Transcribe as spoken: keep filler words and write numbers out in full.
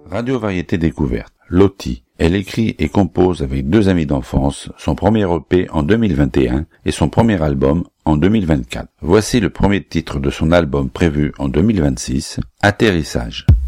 Radio Variété Découverte. Lottie. Elle écrit et compose avec deux amis d'enfance son premier E P en deux mille vingt et un et son premier album en deux mille vingt-quatre. Voici le premier titre de son album prévu en deux mille vingt-six, Atterrissage.